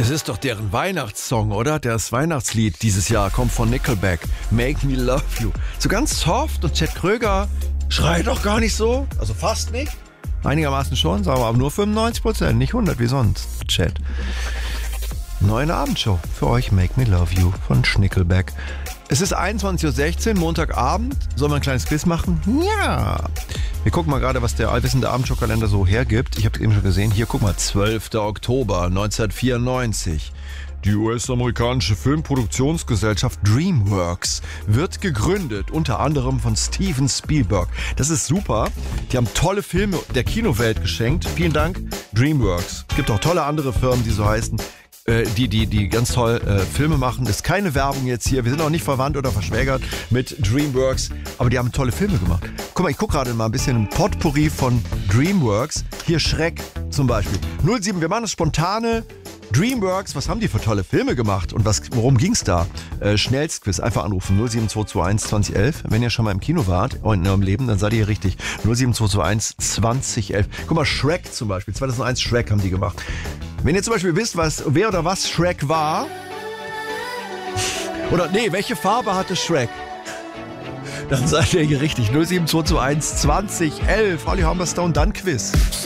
Das ist doch deren Weihnachtssong, oder? Das Weihnachtslied dieses Jahr kommt von Nickelback. Make Me Love You. So ganz soft und Chet Kröger schreit doch gar nicht so. Also fast nicht. Einigermaßen schon, sagen wir aber nur 95%, nicht 100 wie sonst. Chet. Neue Abendshow für euch, Make Me Love You von Nickelback. Es ist 21.16 Uhr, Montagabend. Sollen wir ein kleines Quiz machen? Ja. Wir gucken mal gerade, was der allwissende Abendshow-Kalender so hergibt. Ich habe es eben schon gesehen. Hier, guck mal, 12. Oktober 1994. Die US-amerikanische Filmproduktionsgesellschaft DreamWorks wird gegründet, unter anderem von Steven Spielberg. Das ist super. Die haben tolle Filme der Kinowelt geschenkt. Vielen Dank, DreamWorks. Es gibt auch tolle andere Firmen, die so heißen. Die ganz toll Filme machen. Das ist keine Werbung jetzt hier. Wir sind auch nicht verwandt oder verschwägert mit DreamWorks, aber die haben tolle Filme gemacht. Guck mal, ich gucke gerade mal ein bisschen ein Potpourri von DreamWorks. Hier Schreck zum Beispiel. 07, wir machen das spontane DreamWorks. Was haben die für tolle Filme gemacht und worum ging's da? Schnellstquiz, einfach anrufen. 07221 2011. Wenn ihr schon mal im Kino wart in eurem Leben, dann seid ihr richtig. 07221 2011. Guck mal, Shrek zum Beispiel. 2001 Shrek haben die gemacht. Wenn ihr zum Beispiel wisst, wer oder was Shrek war, oder welche Farbe hatte Shrek, dann seid ihr hier richtig. 07221 2011. Holly Humberstone, dann Quiz.